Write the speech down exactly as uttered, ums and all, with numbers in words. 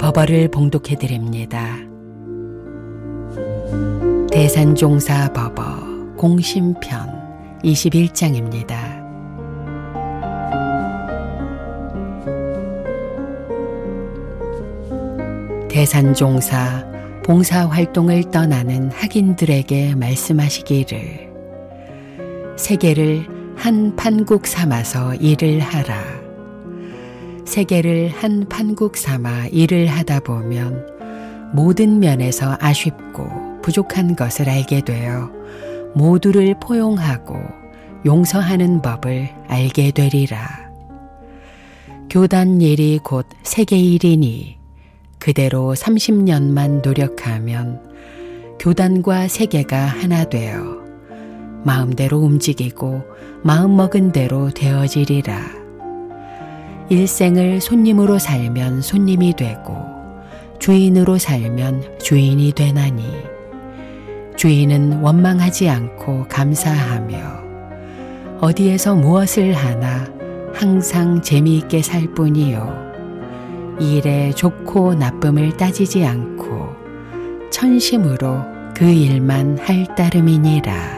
법어를 봉독해 드립니다. 대산종사 법어 공심편 이십일 장입니다. 대산종사 봉사활동을 떠나는 학인들에게 말씀하시기를 세계를 한 판국 삼아서 일을 하라. 세계를 한 판국 삼아 일을 하다 보면 모든 면에서 아쉽고 부족한 것을 알게 되어 모두를 포용하고 용서하는 법을 알게 되리라. 교단 일이 곧 세계 일이니 그대로 삼십 년만 노력하면 교단과 세계가 하나 되어 마음대로 움직이고 마음먹은 대로 되어지리라. 일생을 손님으로 살면 손님이 되고 주인으로 살면 주인이 되나니 주인은 원망하지 않고 감사하며 어디에서 무엇을 하나 항상 재미있게 살 뿐이요 일에 좋고 나쁨을 따지지 않고 천심으로 그 일만 할 따름이니라.